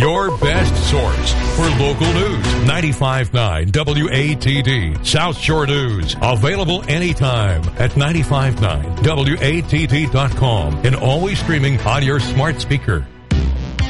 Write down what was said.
your best source for local news. 95.9 WATD, South Shore News. Available anytime at 95.9WATD.com and always streaming on your smart speaker.